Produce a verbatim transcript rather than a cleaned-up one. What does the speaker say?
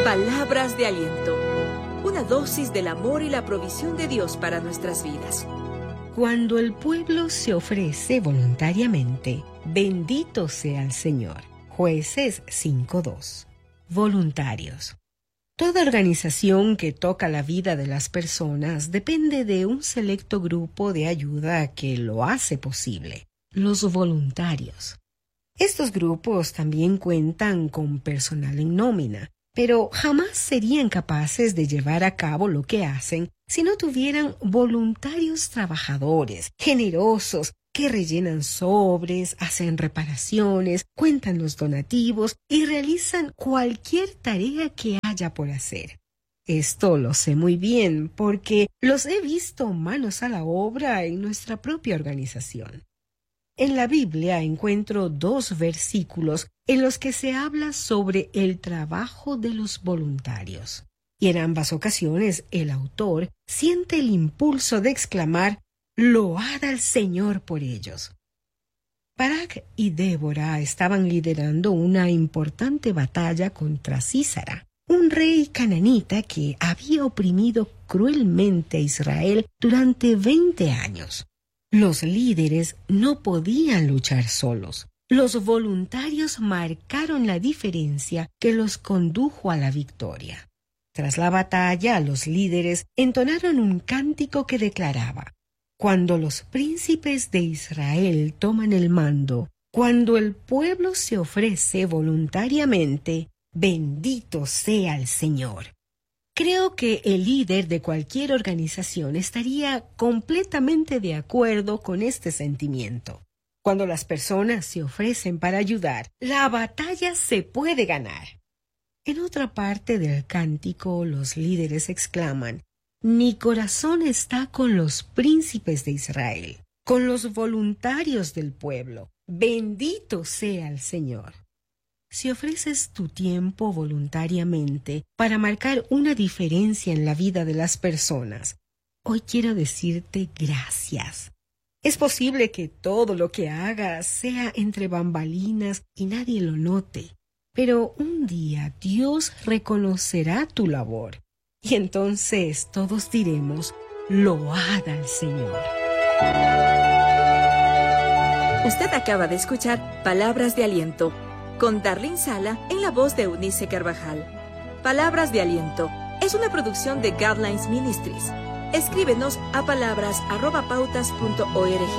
Palabras de aliento. Una dosis del amor y la provisión de Dios para nuestras vidas. Cuando el pueblo se ofrece voluntariamente, bendito sea el Señor. Jueces cinco dos. Voluntarios. Toda organización que toca la vida de las personas depende de un selecto grupo de ayuda que lo hace posible: los voluntarios. Estos grupos también cuentan con personal en nómina, pero jamás serían capaces de llevar a cabo lo que hacen si no tuvieran voluntarios trabajadores, generosos, que rellenan sobres, hacen reparaciones, cuentan los donativos y realizan cualquier tarea que haya por hacer. Esto lo sé muy bien porque los he visto manos a la obra en nuestra propia organización. En la Biblia encuentro dos versículos en los que se habla sobre el trabajo de los voluntarios. Y en ambas ocasiones el autor siente el impulso de exclamar: «Load al Señor por ellos». Barak y Débora estaban liderando una importante batalla contra Sísara, un rey cananita que había oprimido cruelmente a Israel durante veinte años. Los líderes no podían luchar solos. Los voluntarios marcaron la diferencia que los condujo a la victoria. Tras la batalla, los líderes entonaron un cántico que declaraba: «Cuando los príncipes de Israel toman el mando, cuando el pueblo se ofrece voluntariamente, bendito sea el Señor». Creo que el líder de cualquier organización estaría completamente de acuerdo con este sentimiento. Cuando las personas se ofrecen para ayudar, la batalla se puede ganar. En otra parte del cántico, los líderes exclaman: «Mi corazón está con los príncipes de Israel, con los voluntarios del pueblo. Bendito sea el Señor». Si ofreces tu tiempo voluntariamente para marcar una diferencia en la vida de las personas, hoy quiero decirte gracias. Es posible que todo lo que hagas sea entre bambalinas y nadie lo note, pero un día Dios reconocerá tu labor y entonces todos diremos: «Load al Señor». Usted acaba de escuchar Palabras de Aliento con Darlene Sala en la voz de Eunice Carvajal. Palabras de Aliento es una producción de Guidelines Ministries. Escríbenos a palabras arroba pautas punto org.